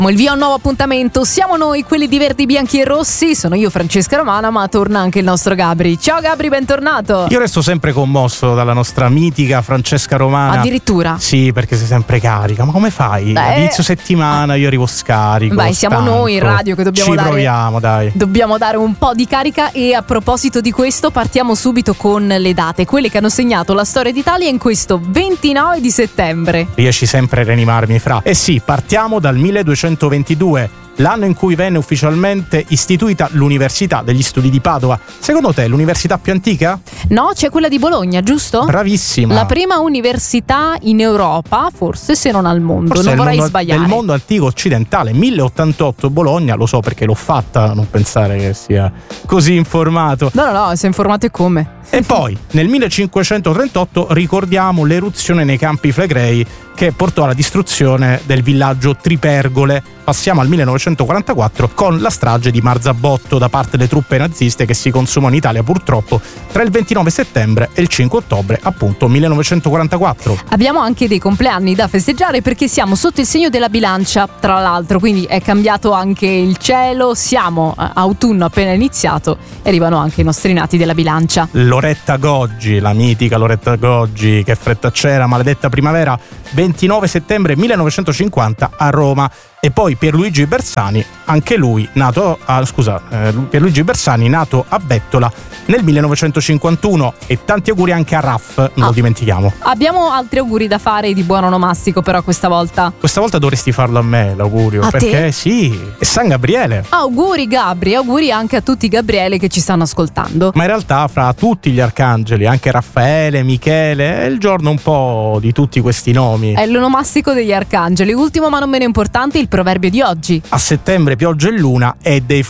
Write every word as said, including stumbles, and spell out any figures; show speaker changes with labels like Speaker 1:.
Speaker 1: Il via a un nuovo appuntamento, siamo noi quelli di verdi, bianchi e rossi, sono io Francesca Romana, ma torna anche il nostro Gabri. Ciao Gabri, bentornato.
Speaker 2: Io resto sempre commosso dalla nostra mitica Francesca Romana.
Speaker 1: Addirittura?
Speaker 2: Sì, perché sei sempre carica, ma come fai?
Speaker 1: Beh,
Speaker 2: Inizio settimana io arrivo scarico.
Speaker 1: Beh, siamo
Speaker 2: stanco.
Speaker 1: noi in radio che dobbiamo
Speaker 2: Ci
Speaker 1: dare,
Speaker 2: proviamo, dai.
Speaker 1: Dobbiamo dare un po' di carica. E a proposito di questo partiamo subito con le date, quelle che hanno segnato la storia d'Italia in questo ventinove di settembre.
Speaker 2: Riesci sempre a rianimarmi, Fra. Eh sì, partiamo dal milleduecentoventidue, l'anno in cui venne ufficialmente istituita l'Università degli Studi di Padova. Secondo te l'università più antica?
Speaker 1: No, c'è quella di Bologna, giusto?
Speaker 2: Bravissima.
Speaker 1: La prima università in Europa, forse, se non al mondo,
Speaker 2: Forse
Speaker 1: non vorrei
Speaker 2: mondo,
Speaker 1: sbagliare.
Speaker 2: Del mondo antico occidentale, mille ottantotto Bologna, lo so perché l'ho fatta, non pensare che sia così informato.
Speaker 1: No, no, no, sei informato e come?
Speaker 2: E poi, nel millecinquecentotrentotto, ricordiamo l'eruzione nei Campi Flegrei che portò alla distruzione del villaggio Tripergole. Passiamo al millenovecentoquarantaquattro con la strage di Marzabotto da parte delle truppe naziste che si consumò in Italia purtroppo tra il ventinove settembre e il cinque ottobre, appunto millenovecentoquarantaquattro.
Speaker 1: Abbiamo anche dei compleanni da festeggiare perché siamo sotto il segno della bilancia, tra l'altro, quindi è cambiato anche il cielo, siamo a autunno appena iniziato e arrivano anche i nostri nati della bilancia.
Speaker 2: Loretta Goggi, la mitica Loretta Goggi, che fretta c'era, maledetta primavera, ventinove settembre millenovecentocinquanta a Roma. E poi Pierluigi Bersani, anche lui nato a, scusa, eh, Pierluigi Bersani nato a Bettola nel millenovecentocinquantuno. E tanti auguri anche a Raff, non
Speaker 1: ah,
Speaker 2: lo dimentichiamo.
Speaker 1: Abbiamo altri auguri da fare di buon onomastico però questa volta.
Speaker 2: Questa volta dovresti farlo a me l'augurio,
Speaker 1: a
Speaker 2: perché
Speaker 1: te?
Speaker 2: Sì, è San Gabriele.
Speaker 1: Auguri Gabri, auguri anche a tutti i Gabriele che ci stanno ascoltando.
Speaker 2: Ma in realtà fra tutti gli arcangeli, anche Raffaele, Michele, è il giorno un po' di tutti questi nomi.
Speaker 1: È l'onomastico degli arcangeli. Ultimo ma non meno importante, il proverbio di oggi.
Speaker 2: A settembre pioggia e luna e dei